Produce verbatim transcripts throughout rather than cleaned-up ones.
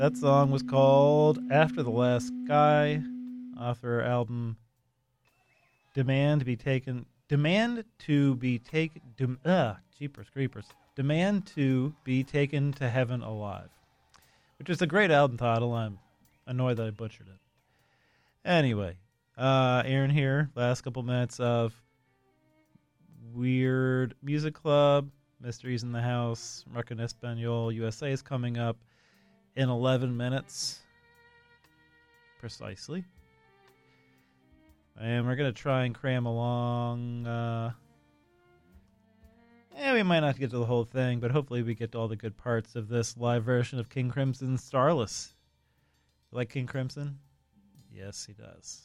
That song was called After the Last Guy, off their album Demand to be Taken... Demand to be taken... Dem, uh, Jeepers Creepers. Demand to be Taken to Heaven Alive, which is a great album title. I'm annoyed that I butchered it. Anyway, uh, Aaron here. Last couple minutes of Weird Music Club, Mysteries in the House, Rock en Español U S A is coming up in eleven minutes, precisely. And we're going to try and cram along. Uh, yeah, we might not get to the whole thing, but hopefully we get to all the good parts of this live version of King Crimson's Starless. You like King Crimson? Yes, he does.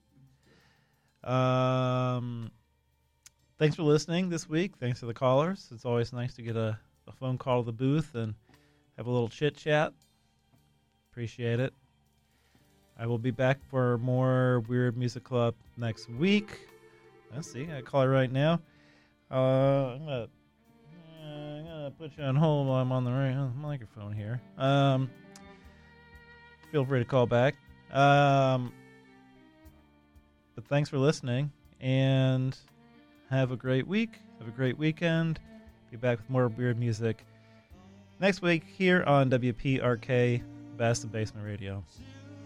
Um, thanks for listening this week. Thanks for the callers. It's always nice to get a, a phone call to the booth and have a little chit-chat. Appreciate it. I will be back for more Weird Music Club next week. Let's see. I call it right now. Uh, I'm gonna, uh, I'm gonna put you on hold while I'm on the right microphone here. Um, feel free to call back. Um, but thanks for listening, and have a great week. Have a great weekend. Be back with more weird music next week here on W P R K. Best of Basement Radio.